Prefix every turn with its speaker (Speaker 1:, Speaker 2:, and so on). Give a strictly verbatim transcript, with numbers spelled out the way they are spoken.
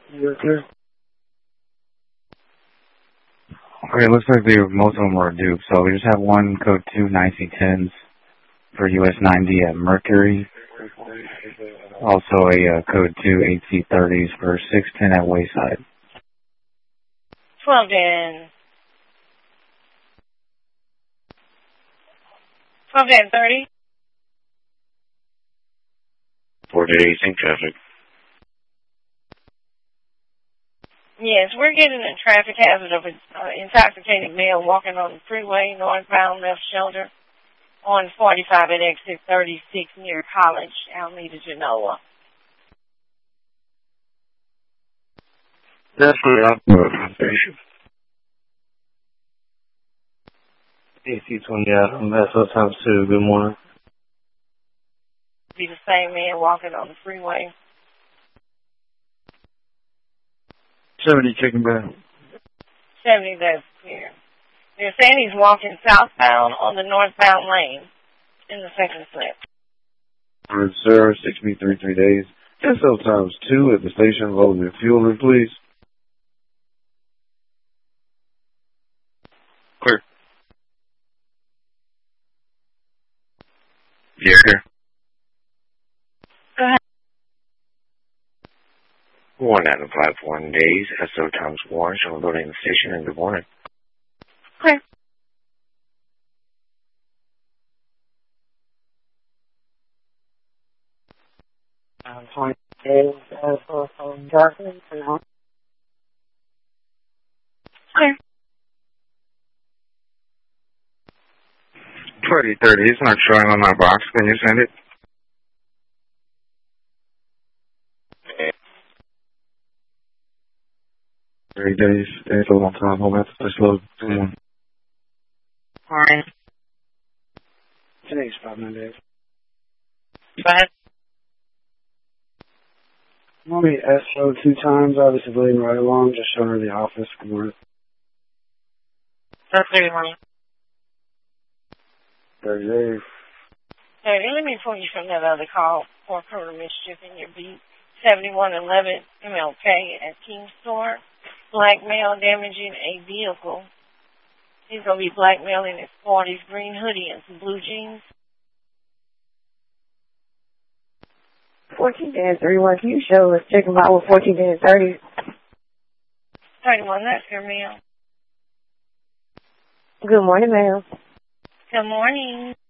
Speaker 1: You're clear.
Speaker 2: Okay, it looks like they most of them were duped, so we just have one code two nine C tens for U S ninety at Mercury. Also a uh, code two eight C thirties for six ten at Wayside.
Speaker 3: twelve ten. twelve ten thirty.
Speaker 4: four eighty sync traffic.
Speaker 3: Yes, we're getting a traffic hazard of an uh, intoxicated male walking on the freeway, northbound left shoulder, on forty-five at exit thirty-six near College, Alameda, Genoa.
Speaker 4: That's for the station.
Speaker 1: A C twenty Adam, S O times two, good morning.
Speaker 3: Be the same man walking on the freeway.
Speaker 1: seventy kicking back.
Speaker 3: seventy, that's clear. They're saying he's walking southbound on the northbound lane in the second slip.
Speaker 1: Alright, sir, six B three three days. S O times two at the station, loading the fuel in, please.
Speaker 4: Clear. Yeah, clear.
Speaker 3: Go ahead.
Speaker 4: One out of five one days, S O times one, showing loading the station in the morning.
Speaker 3: Clear.
Speaker 5: Um, twenty days, uh, for, for darkness and all.
Speaker 3: Clear.
Speaker 4: twenty thirty, it's not showing on my box. Can you send it?
Speaker 1: Three days, it's a long time, home after this load. Come on.
Speaker 3: Alright.
Speaker 1: Today's five nine days.
Speaker 3: Go ahead.
Speaker 1: Mommy S O two times, obviously bleeding right along, just showing her the office. Good morning.
Speaker 3: That's thirty morning.
Speaker 1: thirty days.
Speaker 3: thirty, let me pull you from that other call for criminal mischief in your beat. seventy-one eleven M L K at King Store. Black male damaging a vehicle. He's going to be blackmailing his forties, green hoodie and some blue jeans.
Speaker 5: fourteen and thirty-one, can you show us, check them out with fourteen and thirty?
Speaker 3: thirty-one, that's your male.
Speaker 5: Good morning, ma'am.
Speaker 3: Good morning.